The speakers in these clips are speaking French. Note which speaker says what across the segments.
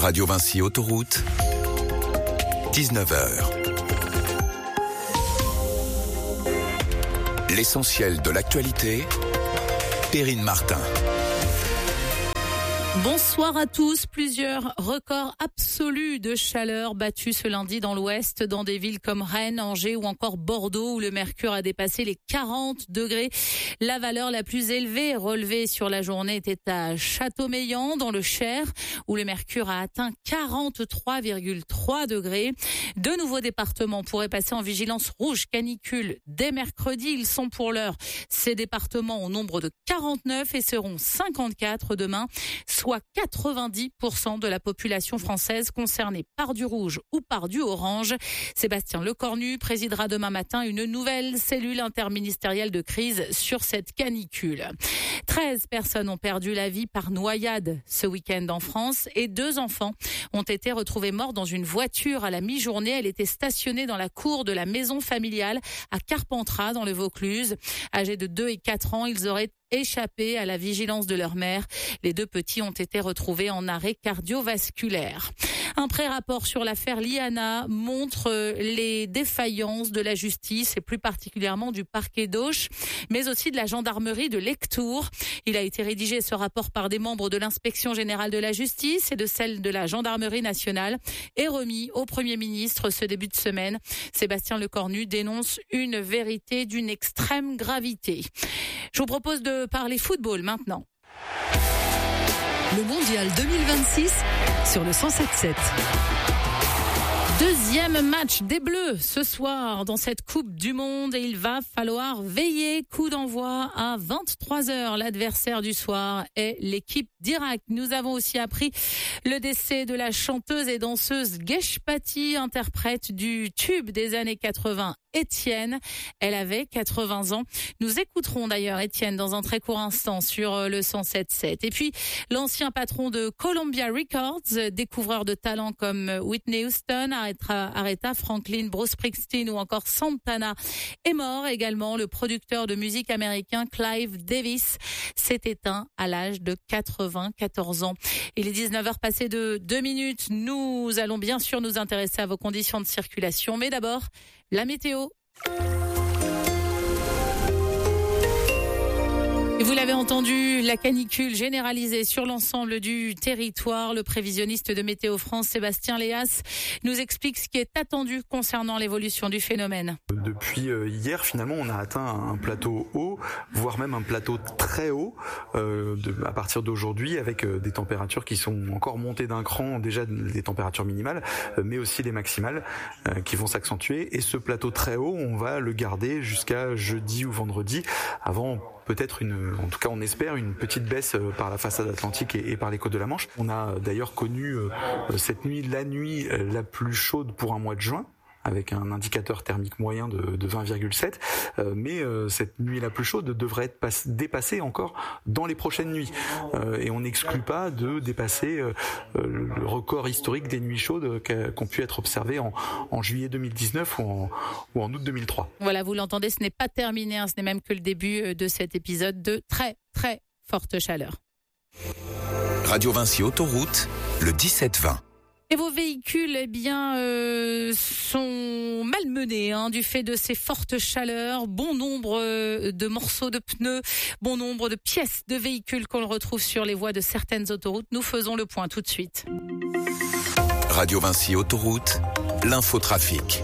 Speaker 1: Radio Vinci Autoroute, 19h. L'essentiel de l'actualité, Perrine Martin.
Speaker 2: Bonsoir à tous. Plusieurs records absolus de chaleur battus ce lundi dans l'ouest, dans des villes comme Rennes, Angers ou encore Bordeaux, où le mercure a dépassé les 40 degrés. La valeur la plus élevée relevée sur la journée était à Châteaumeillan, dans le Cher, où le mercure a atteint 43,3 degrés. De nouveaux départements pourraient passer en vigilance rouge canicule dès mercredi. Ils sont pour l'heure ces départements au nombre de 49 et seront 54 demain, soit 90% de la population française concernée par du rouge ou par du orange. Sébastien Lecornu présidera demain matin une nouvelle cellule interministérielle de crise sur cette canicule. 13 personnes ont perdu la vie par noyade ce week-end en France et 2 enfants ont été retrouvés morts dans une voiture à la mi-journée. Elle était stationnée dans la cour de la maison familiale à Carpentras dans le Vaucluse. Âgés de 2 et 4 ans, ils auraient échappé à la vigilance de leur mère. Les 2 petits ont été retrouvés en arrêt cardiovasculaire. Un pré-rapport sur l'affaire Liana montre les défaillances de la justice et plus particulièrement du parquet d'Auch, mais aussi de la gendarmerie de Lectoure. Il a été rédigé ce rapport par des membres de l'inspection générale de la justice et de celle de la gendarmerie nationale et remis au Premier ministre ce début de semaine. Sébastien Lecornu dénonce une vérité d'une extrême gravité. Je vous propose de parler football maintenant.
Speaker 3: Le Mondial 2026 sur le 107.7.
Speaker 2: Deuxième match des Bleus ce soir dans cette Coupe du Monde et il va falloir veiller. Coup d'envoi à 23h. L'adversaire du soir est l'équipe d'Irak. Nous avons aussi appris le décès de la chanteuse et danseuse Geshpati, interprète du tube des années 80. Étienne, elle avait 80 ans. Nous écouterons d'ailleurs Étienne dans un très court instant sur le 107.7. Et puis, l'ancien patron de Columbia Records, découvreur de talents comme Whitney Houston, Aretha Franklin, Bruce Springsteen ou encore Santana, est mort également. Le producteur de musique américain Clive Davis s'est éteint à l'âge de 94 ans. Il est 19h passé de 2 minutes. Nous allons bien sûr nous intéresser à vos conditions de circulation, mais d'abord, la météo. Et vous l'avez entendu, la canicule généralisée sur l'ensemble du territoire. Le prévisionniste de Météo France, Sébastien Léas, nous explique ce qui est attendu concernant l'évolution du phénomène.
Speaker 4: Depuis hier, finalement, on a atteint un plateau haut, voire même un plateau très haut à partir d'aujourd'hui, avec des températures qui sont encore montées d'un cran, déjà des températures minimales, mais aussi les maximales qui vont s'accentuer. Et ce plateau très haut, on va le garder jusqu'à jeudi ou vendredi, avant peut-être en tout cas on espère, une petite baisse par la façade atlantique et par les côtes de la Manche. On a d'ailleurs connu cette nuit, la nuit la plus chaude pour un mois de juin, avec un indicateur thermique moyen de 20,7. Mais cette nuit la plus chaude devrait être dépassée encore dans les prochaines nuits. Et on n'exclut pas de dépasser le record historique des nuits chaudes qu'ont pu être observées en juillet 2019 ou en août 2003.
Speaker 2: Voilà, vous l'entendez, ce n'est pas terminé, ce n'est même que le début de cet épisode de très très forte chaleur.
Speaker 1: Radio Vinci Autoroute, le 17-20.
Speaker 2: Et vos véhicules, sont malmenés du fait de ces fortes chaleurs. Bon nombre de morceaux de pneus, bon nombre de pièces de véhicules qu'on retrouve sur les voies de certaines autoroutes. Nous faisons le point tout de suite.
Speaker 1: Radio Vinci Autoroute, l'infotrafic.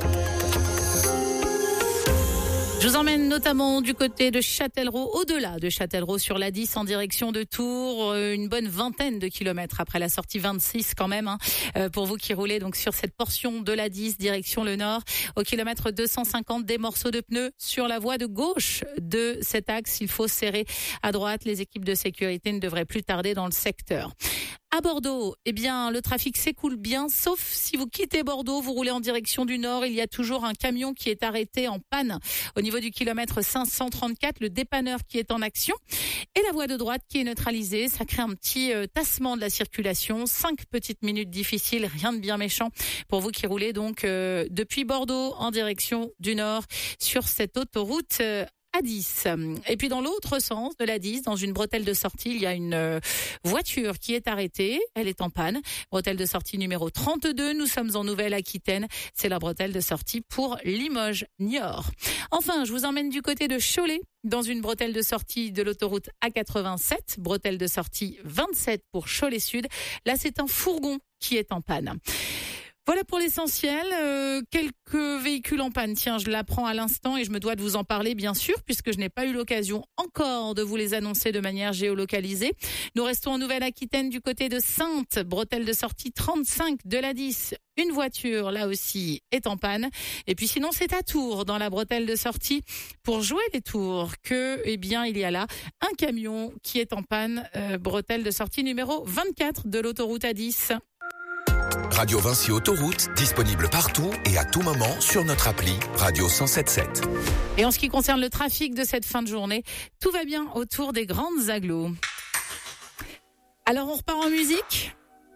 Speaker 2: Je vous emmène notamment du côté de Châtellerault, au-delà de Châtellerault sur la 10 en direction de Tours, une bonne vingtaine de kilomètres après la sortie 26 quand même, pour vous qui roulez donc sur cette portion de la 10 direction le nord. Au kilomètre 250, des morceaux de pneus sur la voie de gauche de cet axe. Il faut serrer à droite. Les équipes de sécurité ne devraient plus tarder dans le secteur. À Bordeaux, le trafic s'écoule bien, sauf si vous quittez Bordeaux, vous roulez en direction du nord. Il y a toujours un camion qui est arrêté en panne au niveau du kilomètre 534, le dépanneur qui est en action et la voie de droite qui est neutralisée. Ça crée un petit tassement de la circulation. 5 petites minutes difficiles, rien de bien méchant pour vous qui roulez donc depuis Bordeaux en direction du nord sur cette autoroute A10. Et puis dans l'autre sens de l'A10, dans une bretelle de sortie, il y a une voiture qui est arrêtée. Elle est en panne. Bretelle de sortie numéro 32. Nous sommes en Nouvelle-Aquitaine. C'est la bretelle de sortie pour Limoges-Niort. Enfin, je vous emmène du côté de Cholet, dans une bretelle de sortie de l'autoroute A87. Bretelle de sortie 27 pour Cholet Sud. Là, c'est un fourgon qui est en panne. Voilà pour l'essentiel. Quelques véhicules en panne. Tiens, je l'apprends à l'instant et je me dois de vous en parler, bien sûr, puisque je n'ai pas eu l'occasion encore de vous les annoncer de manière géolocalisée. Nous restons en Nouvelle-Aquitaine du côté de Saintes, bretelle de sortie 35 de l'A10. Une voiture, là aussi, est en panne. Et puis sinon, c'est à Tours, dans la bretelle de sortie, pour jouer les tours, il y a là un camion qui est en panne, bretelle de sortie numéro 24 de l'autoroute A10.
Speaker 1: Radio Vinci Autoroute, disponible partout et à tout moment sur notre appli Radio 107.7.
Speaker 2: Et en ce qui concerne le trafic de cette fin de journée, tout va bien autour des grandes agglos. Alors on repart en musique.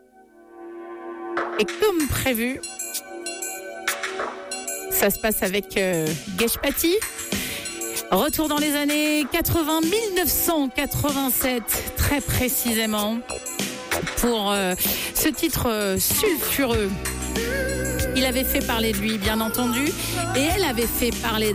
Speaker 2: Et comme prévu, ça se passe avec Geshpati. Retour dans les années 80, 1987, très précisément. Pour ce titre sulfureux. Il avait fait parler de lui, bien entendu, et elle avait fait parler d'elle.